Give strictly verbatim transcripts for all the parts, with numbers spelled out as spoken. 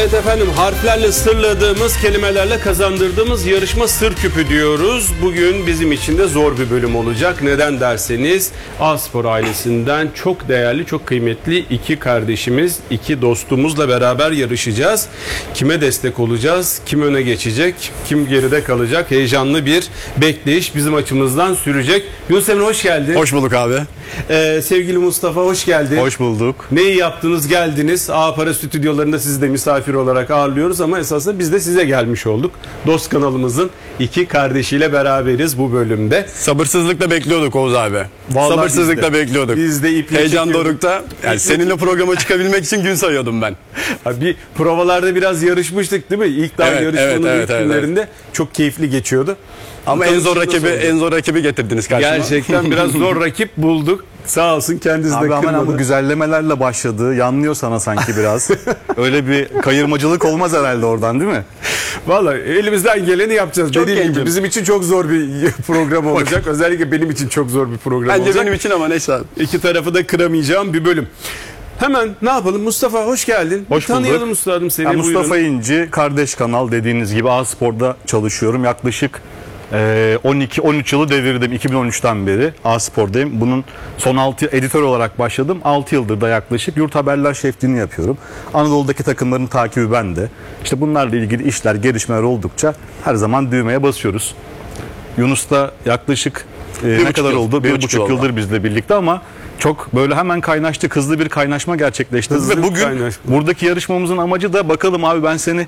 Evet efendim, harflerle sırladığımız, kelimelerle kazandırdığımız yarışma Sır Küpü diyoruz. Bugün bizim için de zor bir bölüm olacak. Neden derseniz A-Spor ailesinden çok değerli, çok kıymetli iki kardeşimiz, iki dostumuzla beraber yarışacağız. Kime destek olacağız, kim öne geçecek, kim geride kalacak? Heyecanlı bir bekleyiş bizim açımızdan sürecek. Yunus Emre hoş geldin. Hoş bulduk abi. Ee, sevgili Mustafa hoş geldin. Hoş bulduk. Neyi yaptınız, geldiniz. A-Para stüdyolarında sizi de misafir olarak ağırlıyoruz ama esasında biz de size gelmiş olduk. Dost kanalımızın iki kardeşiyle beraberiz bu bölümde. Sabırsızlıkla bekliyorduk Oğuz abi. Vallahi Sabırsızlıkla biz de, bekliyorduk. Biz de iple Heyecan çekiyorduk. dorukta. Yani seninle programa çıkabilmek için gün sayıyordum ben. Bir provalarda biraz yarışmıştık değil mi? İlk daha Evet, yarışmanın evet, evet, ilk evet, günlerinde çok keyifli geçiyordu. Ama Bakalım en zor şimdi rakibi nasıl oldu? en zor rakibi getirdiniz karşıma. Gerçekten biraz zor rakip bulduk. Sağ olsun kendiniz de Abi hemen kırmadı. bu güzellemelerle başladı. Yanlıyor sana sanki biraz. Öyle bir kayırmacılık olmaz herhalde oradan değil mi? Vallahi elimizden geleni yapacağız. Çok Dediğim gibi gencim. bizim için çok zor bir program olacak. Özellikle benim için çok zor bir program Bence olacak. benim için ama neyse abi. İki tarafı da kıramayacağım bir bölüm. Hemen ne yapalım? Mustafa hoş geldin. Hoş bulduk. Tanıyalım üstadım seni. Ben Mustafa buyurun. İnci, kardeş kanal dediğiniz gibi A-Spor'da çalışıyorum. Yaklaşık e, on iki on üç yılı devirdim iki bin on üçten beri A-Spor'dayım. Bunun son altı editör olarak başladım. altı yıldır da yaklaşık yurt haberler şefliğini yapıyorum. Anadolu'daki takımların takibi bende. İşte bunlarla ilgili işler, gelişmeler oldukça her zaman düğmeye basıyoruz. Yunus da yaklaşık e, ne buçuk kadar yıl, oldu? bir Bir buçuk buçuk yıl oldu. yıldır bizle birlikte ama çok böyle hemen kaynaştık. Hızlı bir kaynaşma gerçekleşti. Hızlı Ve bir bugün kaynaşma. buradaki yarışmamızın amacı da bakalım abi ben seni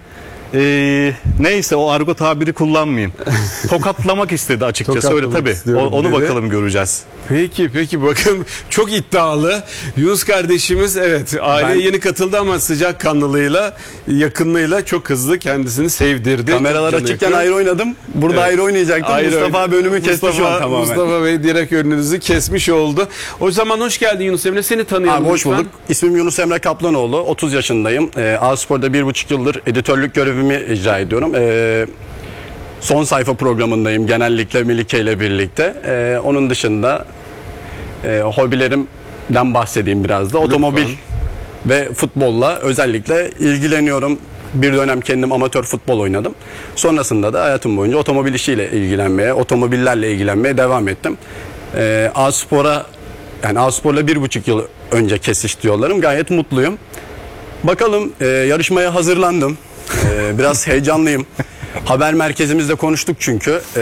e, neyse o argo tabiri kullanmayayım. Tokatlamak istedi açıkçası. Öyle Tokatlamak tabii. O- istiyorum onu dedi. bakalım göreceğiz. Peki peki bakın çok iddialı. Yunus kardeşimiz evet aileye Ben- yeni katıldı ama sıcak kanlılığıyla, yakınlığıyla çok hızlı kendisini sevdirdi. Kameralar Çok canı açıkken yakın. ayrı oynadım. Burada Evet. ayrı oynayacaktım. Ayrı Mustafa oyun- abi önümü kesti şu an Mustafa- tamamen. Mustafa Bey direkt önünüzü kesmiş oldu. O zaman hoş geldin Yunus Emre. Seni tanıyalım Abi hoş lütfen. bulduk. İsmim Yunus Emre Kaplanoğlu. otuz yaşındayım. Ee, A-Spor'da bir buçuk yıldır editörlük görevimi icra ediyorum. Ee, son sayfa programındayım genellikle Melike ile birlikte. Ee, onun dışında e, hobilerimden bahsedeyim biraz da. Otomobil ve futbolla özellikle ilgileniyorum. Bir dönem kendim amatör futbol oynadım. Sonrasında da hayatım boyunca otomobil işiyle ilgilenmeye, otomobillerle ilgilenmeye devam ettim. Ee, A-Spor'a yani A-Spor'la bir buçuk yıl önce kesişti yollarım. Gayet mutluyum. Bakalım e, yarışmaya hazırlandım. E, biraz heyecanlıyım. Haber merkezimizde konuştuk çünkü. E,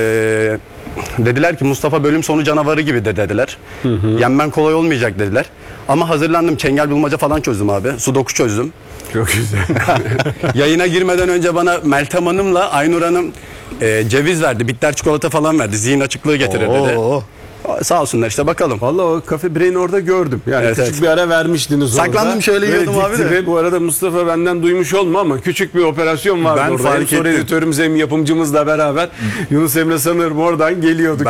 dediler ki Mustafa bölüm sonu canavarı gibi de dediler. Yenmen kolay olmayacak dediler. Ama hazırlandım. Çengel bulmaca falan çözdüm abi. Sudoku çözdüm. Çok güzel. Yayına girmeden önce bana Meltem Hanım'la Aynur Hanım e, ceviz verdi. Bitter çikolata falan verdi. Zihin açıklığı getirir dedi. Oo. Sağ olsunlar işte bakalım. Vallahi o Cafe Brain orada gördüm. Yani Evet, küçük evet. bir ara vermiştiniz orada. Saklandım, şöyle Böyle yiyordum abi dip de. dibe. Bu arada Mustafa benden duymuş olma ama küçük bir operasyon vardı Ben orada. fark Hem sonra ettim. editörümüz hem yapımcımızla beraber Yunus Emre sanırım oradan geliyorduk.